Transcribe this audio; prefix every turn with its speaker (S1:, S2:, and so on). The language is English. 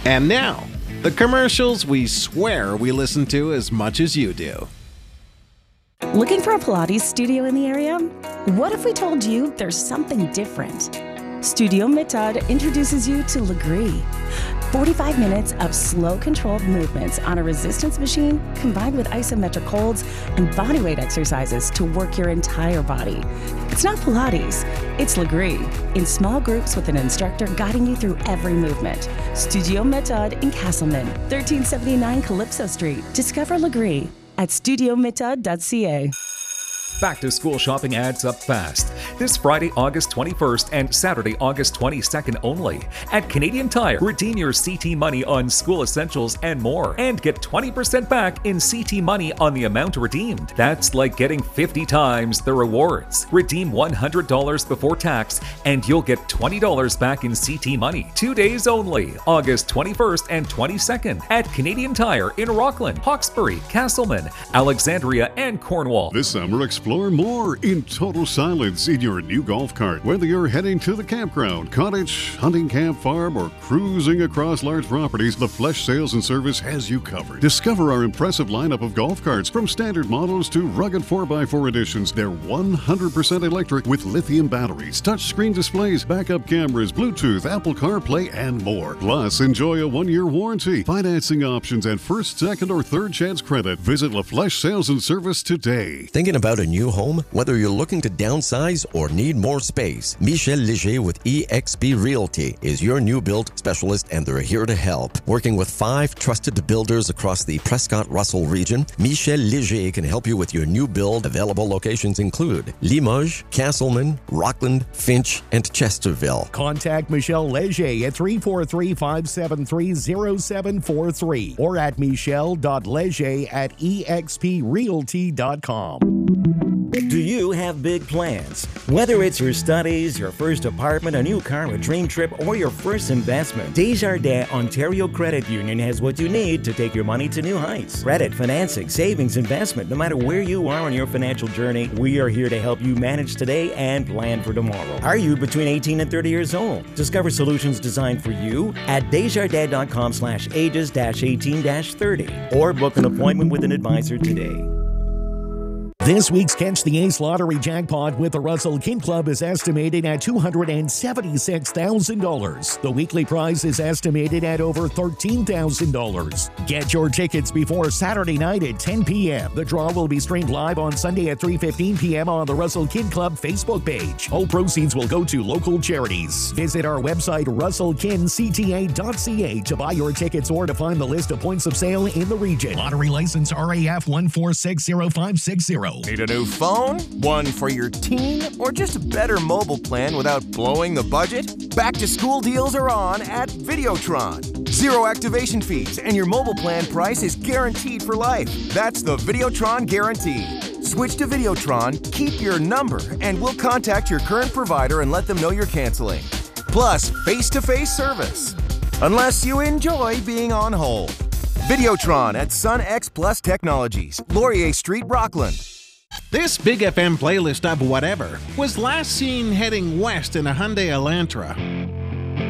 S1: And now, the commercials we swear we listen to as much as you do.
S2: Looking for a Pilates studio in the area? What if we told you there's something different? Studio Mittad introduces you to Legree. 45 minutes of slow, controlled movements on a resistance machine combined with isometric holds and bodyweight exercises to work your entire body. It's not Pilates, it's Legree, in small groups with an instructor guiding you through every movement. Studio Mittad in Castleman, 1379 Calypso Street. Discover Legree at studiomittad.ca.
S3: Back to school shopping adds up fast. This Friday, August 21st and Saturday, August 22nd only. At Canadian Tire, redeem your CT money on school essentials and more. And get 20% back in CT money on the amount redeemed. That's like getting 50 times the rewards. Redeem $100 before tax and you'll get $20 back in CT money. 2 days only, August 21st and 22nd at Canadian Tire in Rockland, Hawkesbury, Castleman, Alexandria, and Cornwall.
S4: This summer, explore more in total silence in your new golf cart. Whether you're heading to the campground, cottage, hunting camp, farm, or cruising across large properties, the Flesh Sales and Service has you covered. Discover our impressive lineup of golf carts, from standard models to rugged 4x4 editions. They're 100% electric with lithium batteries, touchscreen displays, backup cameras, Bluetooth, Apple CarPlay, and more. Plus, enjoy a 1-year warranty, financing options, and first, second, or third chance credit. Visit La Flesh Sales and Service today.
S5: Thinking about a new home? Whether you're looking to downsize or need more space, Michel Léger with eXp Realty is your new build specialist, and they're here to help. Working with 5 trusted builders across the Prescott-Russell region, Michel Léger can help you with your new build. Available locations include Limoges, Castleman, Rockland, Finch, and Chesterville.
S6: Contact Michel Léger at 343-573-0743 or at michel.leger@exprealty.com.
S7: Do you have big plans? Whether it's your studies, your first apartment, a new car, a dream trip, or your first investment, Desjardins Ontario Credit Union has what you need to take your money to new heights. Credit, financing, savings, investment, no matter where you are on your financial journey, we are here to help you manage today and plan for tomorrow. Are you between 18 and 30 years old? Discover solutions designed for you at desjardins.com/ages-18-30 or book an appointment with an advisor today.
S6: This week's Catch the Ace Lottery jackpot with the Russell Kid Club is estimated at $276,000. The weekly prize is estimated at over $13,000. Get your tickets before Saturday night at 10 p.m. The draw will be streamed live on Sunday at 3:15 p.m. on the Russell Kid Club Facebook page. All proceeds will go to local charities. Visit our website, russellkincta.ca, to buy your tickets or to find the list of points of sale in the region. Lottery license RAF 1460560.
S8: Need a new phone? One for your teen? Or just a better mobile plan without blowing the budget? Back to school deals are on at Videotron. 0 activation fees and your mobile plan price is guaranteed for life. That's the Videotron guarantee. Switch to Videotron, keep your number, and we'll contact your current provider and let them know you're canceling. Plus, face-to-face service. Unless you enjoy being on hold. Videotron at Sun X Plus Technologies, Laurier Street, Rockland.
S1: This Big FM playlist of whatever was last seen heading west in a Hyundai Elantra.